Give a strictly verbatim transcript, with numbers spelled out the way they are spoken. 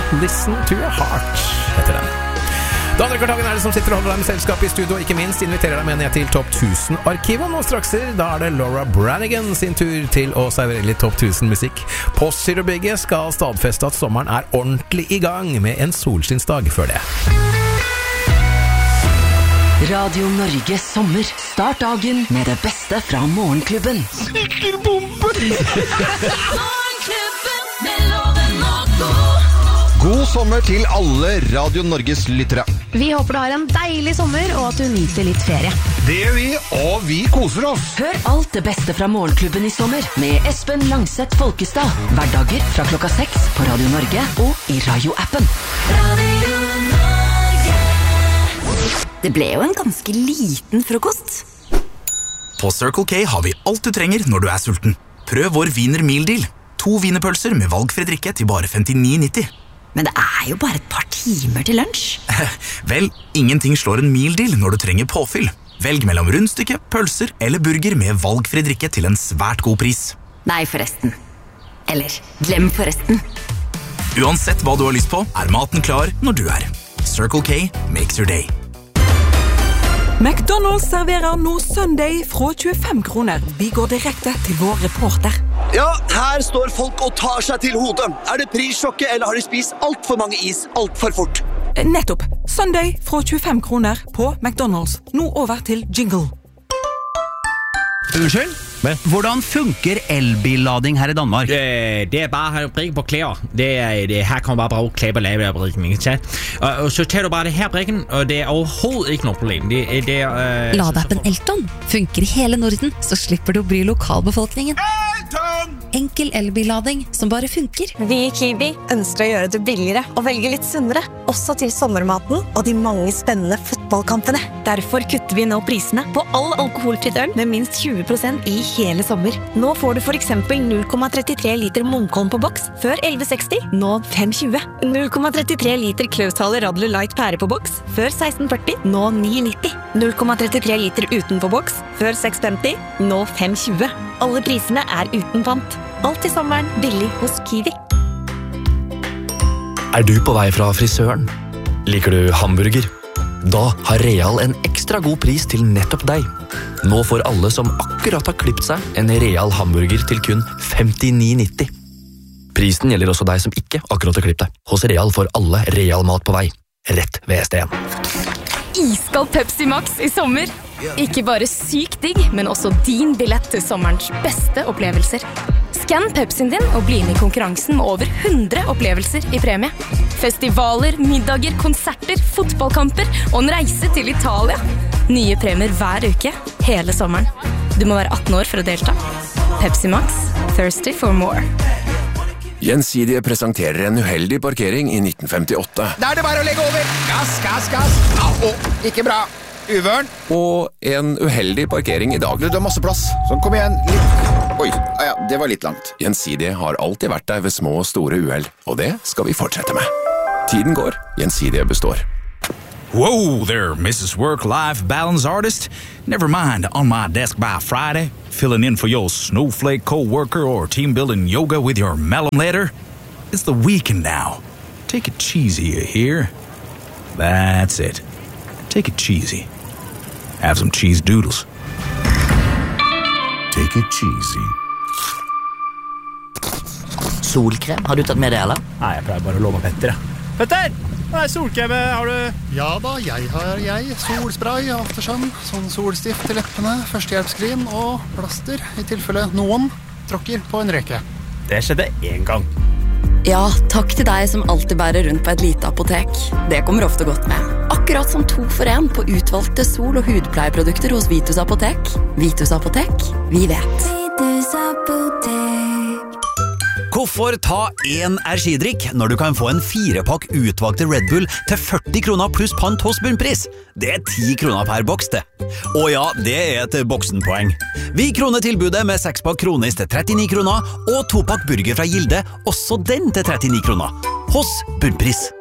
Listen to your heart heter den. Da andre kvartagen er det som sitter og holder deg med selskap i studio, ikke minst inviterer deg med ned til Topp tusen-arkivet. Nå straks da er det Laura Branigan sin tur til å servere litt Topp tusen-musikk. Postgirobygget skal stadfeste at sommeren er ordentlig i gang med en solskinnsdag før det. Radio Norge sommer. Start dagen med det beste fra Morgenklubben. Sikker bombe! Morgenklubben med Loven og Go. God sommer til alle Radio Norges lyttere. Vi håper du har en deilig sommer, og at du nyter litt ferie. Det gjør vi, og vi koser oss. Hør alt det beste fra Morgenklubben i sommer med Espen Langseth Folkestad. Hverdager fra klokka seks på Radio Norge og i Radio-appen. Radio Norge. Det ble jo en ganske liten frokost. På Circle K har vi alt du trenger når du er sulten. Prøv vår Wiener Meal Deal. To wienerpølser med valgfri drikke til bare femtini nitti. Men det er jo bare et par timer til lunsj. Vel, ingenting slår en meal deal når du trenger påfyll. Velg mellom rundstykke, pølser eller burger med valgfri drikke til en svært god pris. Nei, forresten. Eller, glem forresten. Uansett hva du har lyst på, er maten klar når du er. Circle K makes your day. McDonald's serverer nå Sunday fra tjuefem kroner. Vi går direkte til vår reporter. Ja, her står folk og tar seg til hodet. Er det prissjokket, eller har de spist alt for mange is alt for fort? Nettopp. Sunday fra tjuefem kroner på McDonald's. Nå over til jingle. Unnskyld? Hvordan funker elbillading her i Danmark? Det, det er bare at brikke på klæder. Det er, det, her kan man bare bruge klæber lave af brikken, ikke sant? Og, og så tager du bare det her brikken, og det er overhovedet ikke noget problem. Det, det er, øh, Ladeappen Elton funker i hele Norden, så slipper du å bry lokalbefolkningen. Enkel elbillading som bare funker. Vi i Kiwi ønsker å gjøre det billigere og velge litt sunnere, også til sommermaten og de mange spennende fotballkampene. Derfor kutter vi nå prisene på all alkoholfritt øl med minst tjue prosent i hele sommer. Nå får du for eksempel null komma trettitre liter Munkholm på boks før elleve seksti, nå fem tjue. null komma trettitre liter Klaushaler Radler Light pære på boks før seksten førti, nå ni nitti. null komma trettitre liter uten på boks før seks femti, nå fem tjue. Alle prisene er uten pant. Alt i sommeren billig hos Kiwi. Er du på vei fra frisøren? Liker du hamburger? Da har Real en ekstra god pris til nettopp deg. Nå får alle som akkurat har klippet seg en Real hamburger til kun femtini nitti. Prisen gjelder også deg som ikke akkurat har klippet deg. Hos Real får alle Real mat på vei. Rett ved S D en. Iskald Pepsi Max i sommer. Ikke bare sykt digg, men også din billett til sommerens beste opplevelser. Skann Pepsien din og bli med i konkurransen med over hundre opplevelser i premie. Festivaler, middager, konserter, fotballkamper og en reise til Italia. Nye premier hver uke, hele sommeren. Du må være atten år for å delta. Pepsi Max, thirsty for more. Gjensidige presenterer en uheldig parkering i nitten femtiåtte. Da er det bare å legge over. Gass, gass, gass. Au, ikke bra. Uvørn. Og en uheldig parkering i dag. Du har masse plass. Sånn, kom igjen. Litt. Oi, ah ja, det var litt langt. Gjensidige har alltid vært der ved små og store uheld, og det skal vi fortsette med. Tiden går, Gjensidige består. Whoa there, Missus Work-Life Balance Artist. Never mind, on my desk by Friday, filling in for your snowflake co-worker or team-building yoga with your malum letter. It's the weekend now. Take it cheesy, you hear? That's it. Take it cheesy. Have some cheese doodles. Take it cheesy. Solkrem, har du tatt med det, eller? Nei, jeg pleier bare å låne Petter. Petter! Hva er solkrem? Har du... Ja da, jeg har jeg. Solspray, aftersun, sånn solstift til leppene, førstehjelpskrim og plaster, i tilfelle noen tråkker på en reke. Det skjedde en gang. Ja, takk til deg som alltid bærer rundt på et lite apotek. Det kommer ofte godt med. Akkurat som to for en på utvalgte sol- og hudpleieprodukter hos Vitus Apotek. Vitus Apotek, vi vet. Vitus Apotek. Hvorfor ta en energidrikk når du kan få en firepakk utvalgte Red Bull til førti kroner pluss pant hos bunnpris? Det er ti kroner per boks, det. Og ja, det er et boksenpoeng. Vi kroner tilbudet med sekspakk kronis til trettini kroner, og topakk burger fra Gilde, også den til trettini kroner. Hos bunnpris.